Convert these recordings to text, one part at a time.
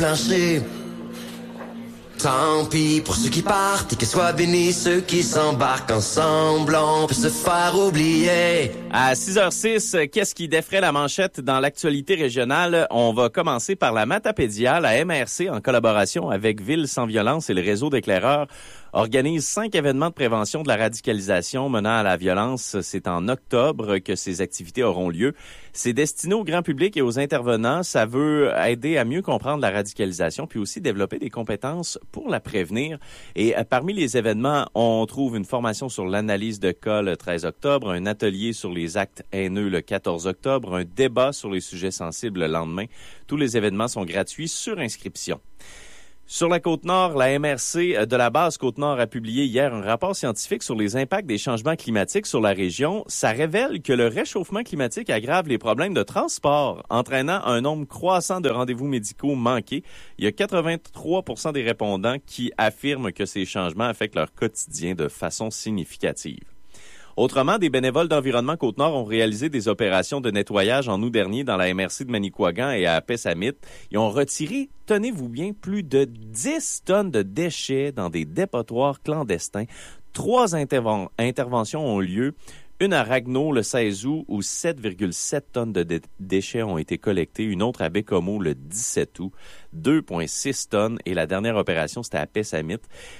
plancher. Tant pis pour ceux qui partent et que soient bénis ceux qui s'embarquent ensemble, on peut se faire oublier. À 6h06, qu'est-ce qui défraie la manchette dans l'actualité régionale? On va commencer par la Matapédia. La MRC, en collaboration avec Ville sans violence et le réseau d'éclaireurs, organise 5 événements de prévention de la radicalisation menant à la violence. C'est en octobre que ces activités auront lieu. C'est destiné au grand public et aux intervenants. Ça veut aider à mieux comprendre la radicalisation, puis aussi développer des compétences pour la prévenir. Et parmi les événements, on trouve une formation sur l'analyse de cas le 13 octobre, un atelier sur les actes haineux le 14 octobre, un débat sur les sujets sensibles le lendemain. Tous les événements sont gratuits sur inscription. Sur la Côte-Nord, la MRC de la base Côte-Nord a publié hier un rapport scientifique sur les impacts des changements climatiques sur la région. Ça révèle que le réchauffement climatique aggrave les problèmes de transport, entraînant un nombre croissant de rendez-vous médicaux manqués. Il y a 83% des répondants qui affirment que ces changements affectent leur quotidien de façon significative. Autrement, des bénévoles d'Environnement Côte-Nord ont réalisé des opérations de nettoyage en août dernier dans la MRC de Manicouagan et à Pessamit. Ils ont retiré, tenez-vous bien, plus de 10 tonnes de déchets dans des dépotoirs clandestins. 3 interventions ont lieu. Une à Ragno le 16 août où 7,7 tonnes de déchets ont été collectés. Une autre à Bécomo le 17 août, 2,6 tonnes. Et la dernière opération, c'était à Pessamit.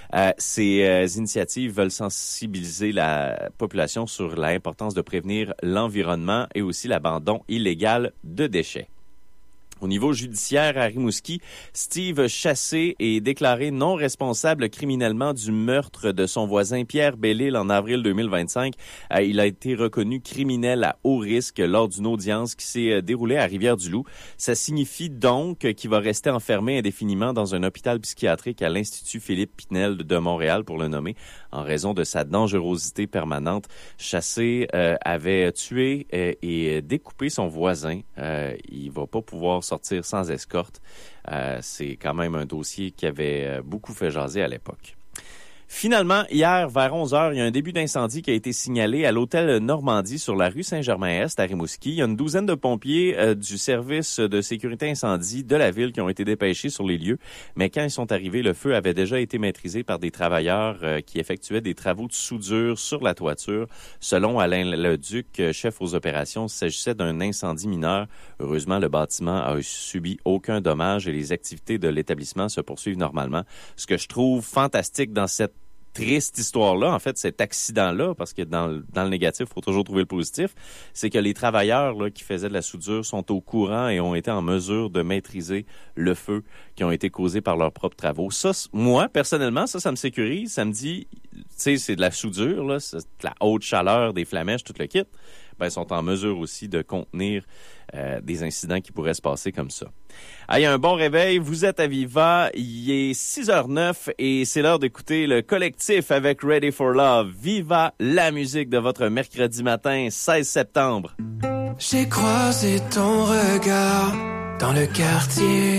Ces initiatives veulent sensibiliser la population sur l'importance de prévenir l'environnement et aussi l'abandon illégal de déchets. Au niveau judiciaire à Rimouski, Steve Chassé est déclaré non responsable criminellement du meurtre de son voisin Pierre Bellil en avril 2025. Il a été reconnu criminel à haut risque lors d'une audience qui s'est déroulée à Rivière-du-Loup. Ça signifie donc qu'il va rester enfermé indéfiniment dans un hôpital psychiatrique à l'Institut Philippe Pinel de Montréal, pour le nommer, en raison de sa dangerosité permanente. Chassé avait tué et découpé son voisin. Il va pas pouvoir sortir sans escorte. C'est quand même un dossier qui avait beaucoup fait jaser à l'époque. Finalement, hier, vers 11h, il y a un début d'incendie qui a été signalé à l'hôtel Normandie sur la rue Saint-Germain-Est à Rimouski. Il y a une douzaine de pompiers du service de sécurité incendie de la ville qui ont été dépêchés sur les lieux. Mais quand ils sont arrivés, le feu avait déjà été maîtrisé par des travailleurs qui effectuaient des travaux de soudure sur la toiture. Selon Alain Leduc, chef aux opérations, il s'agissait d'un incendie mineur. Heureusement, le bâtiment a subi aucun dommage et les activités de l'établissement se poursuivent normalement. Ce que je trouve fantastique dans cette triste histoire-là, en fait, cet accident-là, parce que dans le négatif, il faut toujours trouver le positif, c'est que les travailleurs là, qui faisaient de la soudure sont au courant et ont été en mesure de maîtriser le feu qui ont été causés par leurs propres travaux. Ça, moi, personnellement, ça me sécurise. Ça me dit, tu sais, c'est de la soudure, là, c'est de la haute chaleur, des flamèches, tout le kit. Ben, ils sont en mesure aussi de contenir des incidents qui pourraient se passer comme ça. Allez, un bon réveil, vous êtes à Viva, il est 6h09 et c'est l'heure d'écouter le collectif avec Ready for Love. Viva la musique de votre mercredi matin, 16 septembre. J'ai croisé ton regard dans le quartier.